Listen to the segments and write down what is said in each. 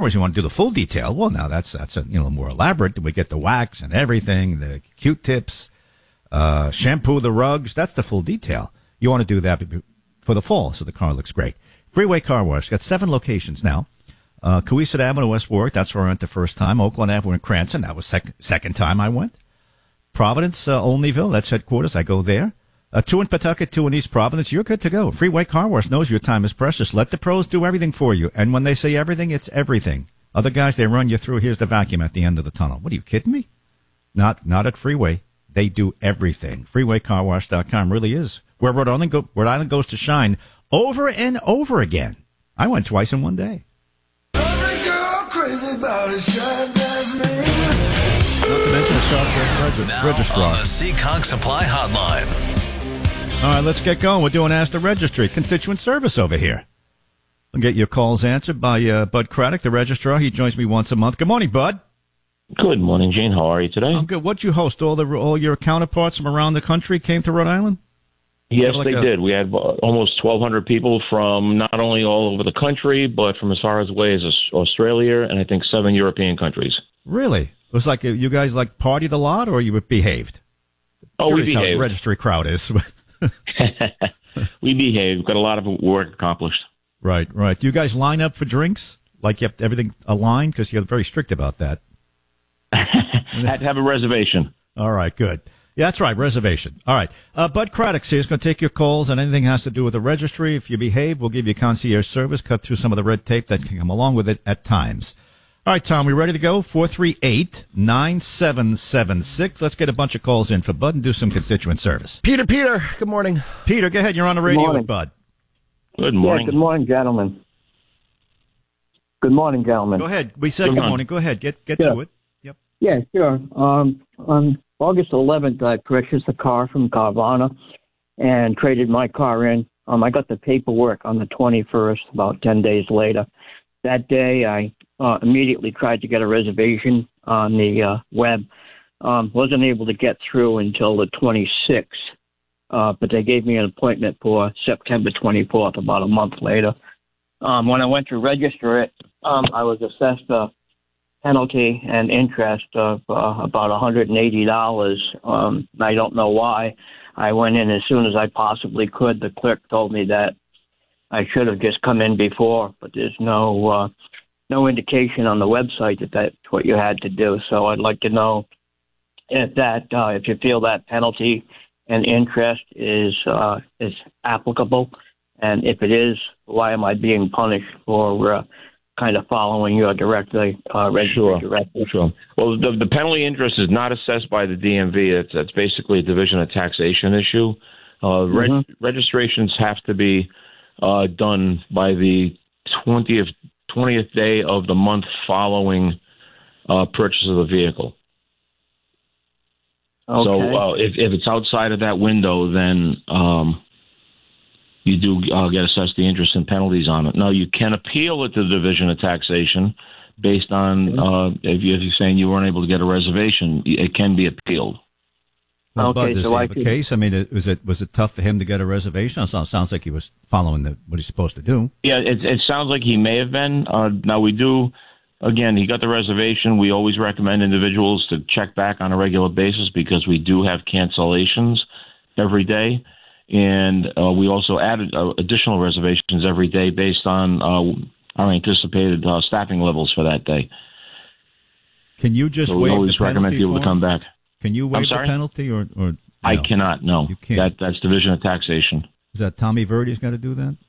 Wars, you want to do the full detail. Well, now that's a, more elaborate. We get the wax and everything, the Q-tips, shampoo the rugs. That's the full detail. You want to do that for the fall, so the car looks great. Freeway Car Wash got 7 locations now. Cohasset Avenue, West Warwick. That's where I went the first time. Oakland Avenue in Cranston. That was second time I went. Providence, Olneyville. That's headquarters. I go there. 2 in Pawtucket, 2 in East Providence. You're good to go. Freeway Car Wash knows your time is precious. Let the pros do everything for you. And when they say everything, it's everything. Other guys, they run you through. Here's the vacuum at the end of the tunnel. What are you kidding me? Not at Freeway. They do everything. FreewayCarWash.com really is where Rhode Island goes to shine over and over again. I went twice in one day. Every girl crazy about it, shine as me. Not to mention the Sharp Registrar. On the Seekonk Supply Hotline. All right, let's get going. We're doing Ask the Registry, constituent service over here. We'll get your calls answered by Bud Craddock, the registrar. He joins me once a month. Good morning, Bud. Good morning, Gene. How are you today? I'm good. What'd you host? All your counterparts from around the country came to Rhode Island? Yes, they did. We had almost 1,200 people from not only all over the country, but from as far away as Australia and I think 7 European countries. Really? It was like you guys partied a lot, or you behaved? Oh, we behaved. How the registry crowd is. We behaved. Got a lot of work accomplished. Right. Do you guys line up for drinks? Like you have everything aligned? Because you're very strict about that. Had to have a reservation. All right, good. Yeah, that's right, reservation. All right. Bud Craddock's here. He's going to take your calls on anything that has to do with the registry. If you behave, we'll give you concierge service, cut through some of the red tape that can come along with it at times. All right, Tom, we ready to go? 438-9776. Let's get a bunch of calls in for Bud and do some constituent service. Peter, good morning. Peter, go ahead. You're on the radio with Bud. Good morning. Yeah, good morning, gentlemen. Good morning, gentlemen. Go ahead. We said good morning. Go ahead. Get to it. Yep. Yeah, sure. On August 11th, I purchased a car from Carvana and traded my car in. I got the paperwork on the 21st, about 10 days later. That day, I immediately tried to get a reservation on the web. Wasn't able to get through until the 26th, but they gave me an appointment for September 24th, about a month later. When I went to register it, I was assessed a penalty and interest of about $180. I don't know why. I went in as soon as I possibly could. The clerk told me that I should have just come in before, but there's no indication on the website that that's what you had to do. So I'd like to know if you feel that penalty and interest is applicable, and if it is, why am I being punished for kind of following your registry directive? Sure. Well, the penalty interest is not assessed by the DMV. It's basically a division of taxation issue. Registrations have to be done by the 20th day of the month following purchase of the vehicle. Okay. So if it's outside of that window, then you do get assessed the interest and penalties on it. Now, you can appeal it to the Division of Taxation based on if you're saying you weren't able to get a reservation. It can be appealed. Well, Bud, does he have a case? I mean, was it tough for him to get a reservation? It sounds like he was following what he's supposed to do. Yeah, it sounds like he may have been. Now, we do, again, he got the reservation. We always recommend individuals to check back on a regular basis because we do have cancellations every day. And we also added additional reservations every day based on our anticipated staffing levels for that day. Can you just waive the penalty? We always recommend people to come back. Can you waive the penalty or no? I cannot, no. You can't. That's Division of Taxation. Is that Tommy Verdi's got to do that?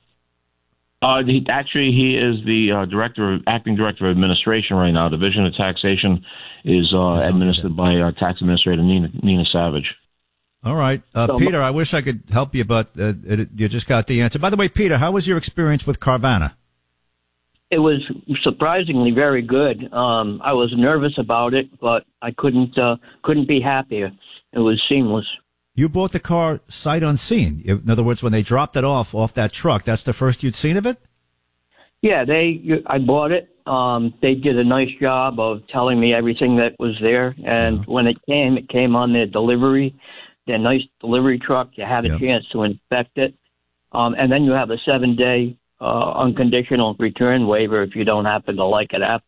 He is the acting director of administration right now. Division of Taxation is administered by Tax Administrator Nina Savage. All right. Peter, I wish I could help you, but you just got the answer. By the way, Peter, how was your experience with Carvana? It was surprisingly very good. I was nervous about it, but I couldn't be happier. It was seamless. You bought the car sight unseen. In other words, when they dropped it off that truck, that's the first you'd seen of it? Yeah, I bought it. They did a nice job of telling me everything that was there. And when it came on their nice delivery truck. You had a chance to inspect it. And then you have a 7-day unconditional return waiver if you don't happen to like it